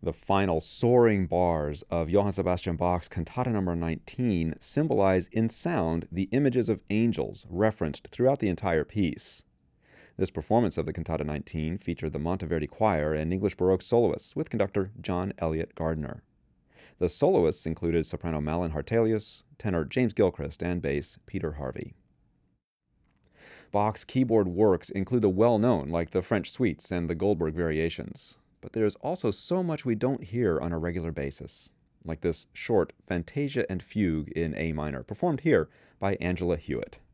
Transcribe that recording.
The final soaring bars of Johann Sebastian Bach's Cantata Number 19 symbolize in sound the images of angels referenced throughout the entire piece. This performance of the Cantata 19 featured the Monteverdi Choir and English Baroque soloists with conductor John Elliott Gardner. The soloists included soprano Malin Hartelius, tenor James Gilchrist, and bass Peter Harvey. Bach's keyboard works include the well-known, like the French suites and the Goldberg variations. But there's also so much we don't hear on a regular basis, like this short Fantasia and Fugue in A minor, performed here by Angela Hewitt.